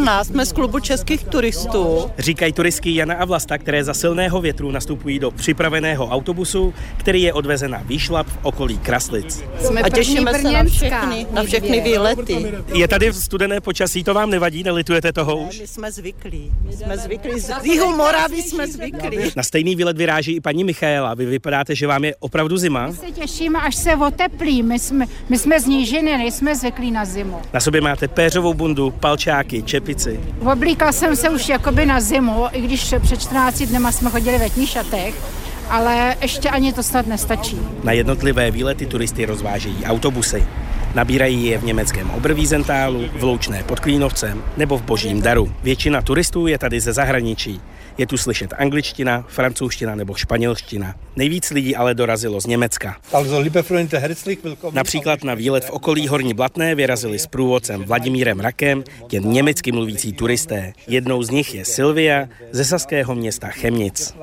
Anna, jsme z klubu českých turistů. Říkají turistky Jana a Vlasta, které za silného větru nastupují do připraveného autobusu, který je odvezen na výšlap v okolí Kraslic. A těšíme se na všechny výlety. Je tady studené počasí, to vám nevadí, nelitujete toho už? My jsme zvyklí. Z jihu Moravy jsme zvyklí. Na stejný výlet vyráží i paní Michaela. Vy vypadáte, že vám je opravdu zima? My se těšíme, až se oteplí. My jsme z nížiny, nejsme zvyklí na zimu. Na sobě máte péřovou bundu, palčáky, čepici. Oblíkla jsem se už jakoby na zimu, i když před 14 dnema jsme chodili ve šatech, ale ještě ani to snad nestačí. Na jednotlivé výlety turisty rozvážejí autobusy. Nabírají je v německém Oberwiesentálu, v Loučné pod Klínovcem nebo v Božím Daru. Většina turistů je tady ze zahraničí. Je tu slyšet angličtina, francouzština nebo španělština. Nejvíc lidí ale dorazilo z Německa. Například na výlet v okolí Horní Blatné vyrazili s průvodcem Vladimírem Rakem jen německy mluvící turisté. Jednou z nich je Silvia ze saského města Chemnitz.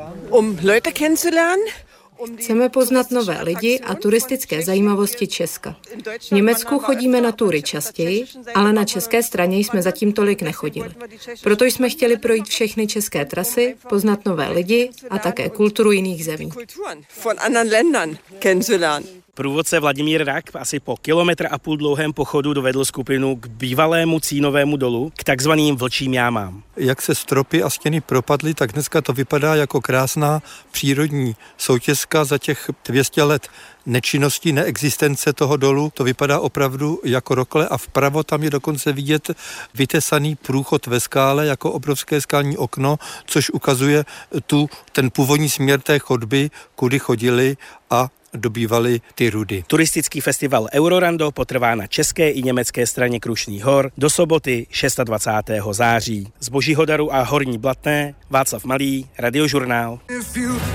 Chceme poznat nové lidi a turistické zajímavosti Česka. V Německu chodíme na tury častěji, ale na české straně jsme zatím tolik nechodili. Proto jsme chtěli projít všechny české trasy, poznat nové lidi a také kulturu jiných zemí. Průvodce Vladimír Rak asi po 1,5 kilometru dlouhém pochodu dovedl skupinu k bývalému cínovému dolu, k takzvaným vlčím jámám. Jak se stropy a stěny propadly, tak dneska to vypadá jako krásná přírodní soutězka za těch 200 let nečinnosti, neexistence toho dolu. To vypadá opravdu jako rokle a vpravo tam je dokonce vidět vytesaný průchod ve skále jako obrovské skální okno, což ukazuje ten původní směr té chodby, kudy chodili a dobývali ty rudy. Turistický festival Eurorando potrvá na české i německé straně Krušných hor do soboty 26. září. Z Božího Daru a Horní Blatné Václav Malý, Radiožurnál.